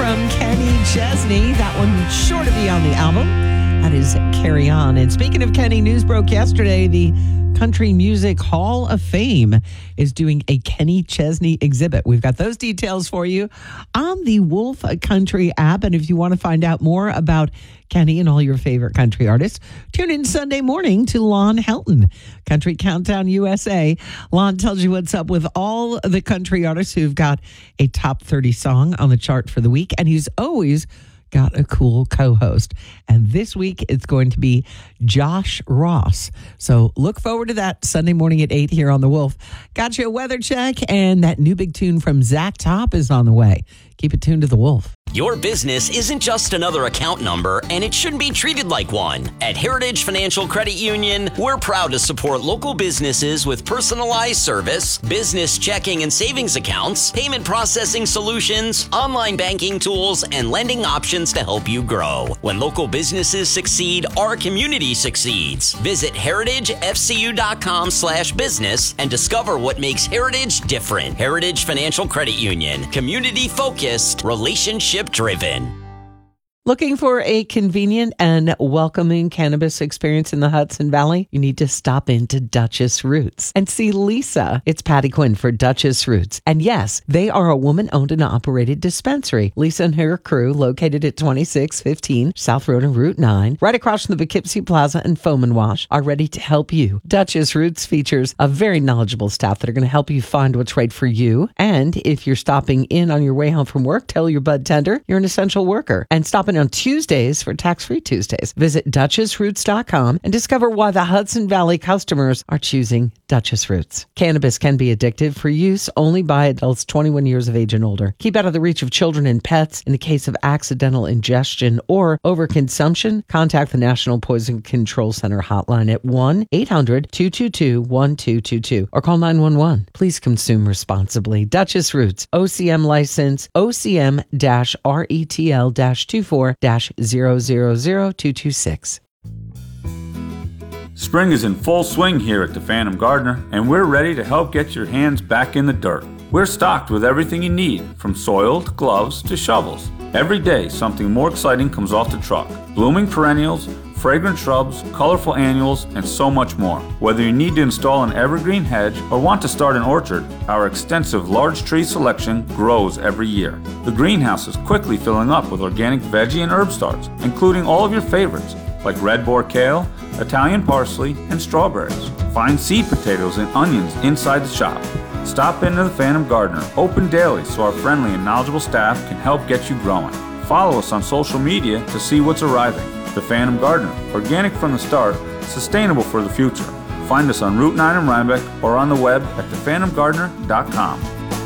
from Kenny Chesney. That one sure to be on the album. That is Carry On. And speaking of Kenny, news broke yesterday, the Country Music Hall of Fame is doing a Kenny Chesney exhibit. We've got those details for you on the Wolf Country app. And if you want to find out more about Kenny and all your favorite country artists, tune in Sunday morning to Lon Helton, Country Countdown USA. Lon tells you what's up with all the country artists who've got a top 30 song on the chart for the week. And he's always got a cool co-host. And this week it's going to be Josh Ross. So look forward to that Sunday morning at 8 here on The Wolf. Got you a weather check, and that new big tune from Zach Top is on the way. Keep it tuned to The Wolf. Your business isn't just another account number, and it shouldn't be treated like one. At Heritage Financial Credit Union, we're proud to support local businesses with personalized service, business checking and savings accounts, payment processing solutions, online banking tools, and lending options to help you grow. When local businesses succeed, our community succeeds. Visit heritagefcu.com/business and discover what makes Heritage different. Heritage Financial Credit Union. Community-focused, relationship-driven. Looking for a convenient and welcoming cannabis experience in the Hudson Valley? You need to stop into Duchess Roots and see Lisa. It's Patty Quinn for Duchess Roots. And yes, they are a woman-owned and operated dispensary. Lisa and her crew, located at 2615 South Road and Route 9, right across from the Poughkeepsie Plaza and Foam and Wash, are ready to help you. Duchess Roots features a very knowledgeable staff that are going to help you find what's right for you. And if you're stopping in on your way home from work, tell your bud tender you're an essential worker. And stop in on Tuesdays for tax-free Tuesdays. Visit DuchessRoots.com and discover why the Hudson Valley customers are choosing Duchess Roots. Cannabis can be addictive for use only by adults 21 years of age and older. Keep out of the reach of children and pets. In the case of accidental ingestion or overconsumption, contact the National Poison Control Center hotline at 1-800-222-1222 or call 911. Please consume responsibly. Duchess Roots, OCM license, OCM-RETL-24-000226. Spring is in full swing here at the Phantom Gardener, and we're ready to help get your hands back in the dirt. We're stocked with everything you need, from soil to gloves to shovels. Every day, something more exciting comes off the truck. Blooming perennials, fragrant shrubs, colorful annuals, and so much more. Whether you need to install an evergreen hedge or want to start an orchard, our extensive large tree selection grows every year. The greenhouse is quickly filling up with organic veggie and herb starts, including all of your favorites, like red boar kale, Italian parsley, and strawberries. Find seed potatoes and onions inside the shop. Stop into the Phantom Gardener, open daily so our friendly and knowledgeable staff can help get you growing. Follow us on social media to see what's arriving. The Phantom Gardener, organic from the start, sustainable for the future. Find us on Route 9 in Rhinebeck or on the web at thephantomgardener.com.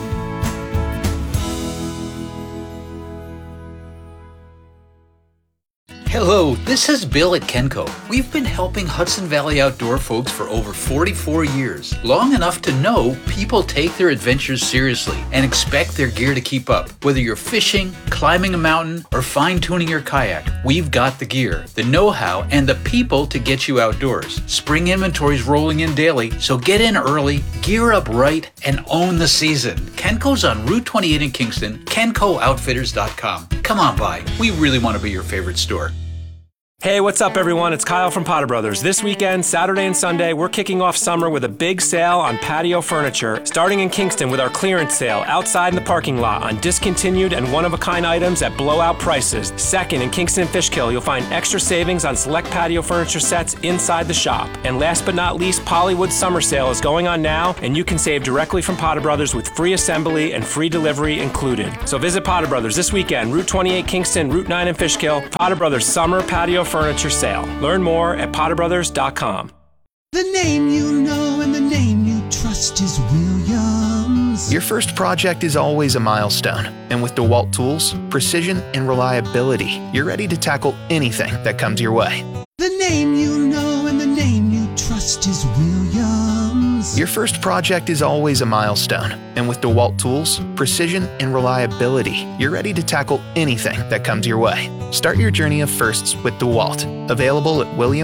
Hello, this is Bill at Kenco. We've been helping Hudson Valley outdoor folks for over 44 years, long enough to know people take their adventures seriously and expect their gear to keep up. Whether you're fishing, climbing a mountain, or fine-tuning your kayak, we've got the gear, the know-how, and the people to get you outdoors. Spring inventory's rolling in daily, so get in early, gear up right, and own the season. Kenco's on Route 28 in Kingston, KencoOutfitters.com. Come on by. We really want to be your favorite store. Hey, what's up everyone? It's Kyle from Potter Brothers. This weekend, Saturday and Sunday, we're kicking off summer with a big sale on patio furniture, starting in Kingston with our clearance sale outside in the parking lot on discontinued and one-of-a-kind items at blowout prices. Second, in Kingston and Fishkill, you'll find extra savings on select patio furniture sets inside the shop. And last but not least, Pollywood's summer sale is going on now, and you can save directly from Potter Brothers with free assembly and free delivery included. So visit Potter Brothers this weekend, Route 28 Kingston, Route 9 in Fishkill, Potter Brothers Summer Patio Furniture Sale. Learn more at potterbrothers.com. The name you know and the name you trust is Williams. Your first project is always a milestone. And with DeWalt tools, precision, and reliability, you're ready to tackle anything that comes your way. The name you know and the name you trust is Williams. Your first project is always a milestone. And with DeWalt tools, precision, and reliability, you're ready to tackle anything that comes your way. Start your journey of firsts with DeWalt. Available at Williams.